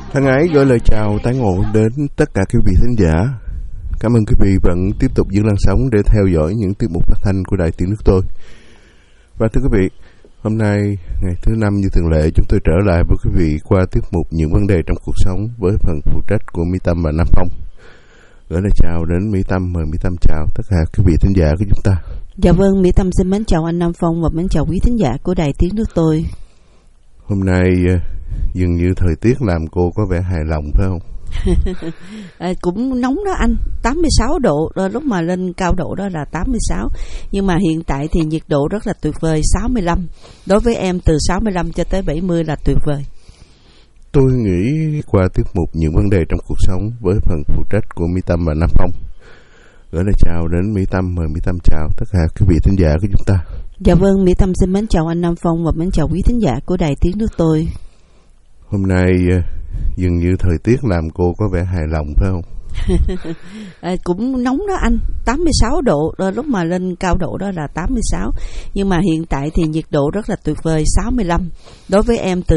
Thân ái gửi lời chào tái ngộ đến tất cả quý vị thính giả. Cảm ơn quý vị vẫn tiếp tục giữ làn sóng để theo dõi những tiết mục phát thanh của Đài Tiếng Nước Tôi. Và thưa quý vị, hôm nay ngày thứ năm như thường lệ, chúng tôi trở lại với quý vị qua tiết mục những vấn đề trong cuộc sống với phần phụ trách của Mỹ Tâm và Nam Phong. Gửi lời chào đến Mỹ Tâm, mời Mỹ Tâm chào tất cả quý vị thính giả của chúng ta. Dạ vâng, Mỹ Tâm xin mến chào anh Nam Phong và mến chào quý thính giả của Đài Tiếng Nước Tôi. Hôm nay dường như thời tiết làm cô có vẻ hài lòng phải không? Cũng nóng đó anh, 86 độ, lúc mà lên cao độ đó là 86. Nhưng mà hiện tại thì nhiệt độ rất là tuyệt vời, 65. Đối với em từ 65 cho tới 70 là tuyệt vời. Tôi nghĩ qua tiết mục những vấn đề trong cuộc sống với phần phụ trách của Mỹ Tâm và Nam Phong. Gửi lời chào đến Mỹ Tâm, mời Mỹ Tâm chào tất cả quý vị thính giả của chúng ta. Dạ vâng, Mỹ Tâm xin mến chào anh Nam Phong và mến chào quý thính giả của Đài Tiếng Nước Tôi. Hôm nay dường như thời tiết làm cô có vẻ hài lòng phải không? Cũng nóng đó anh, 86 độ, lúc mà lên cao độ đó là 86. Nhưng mà hiện tại thì nhiệt độ rất là tuyệt vời, 65. Đối với em từ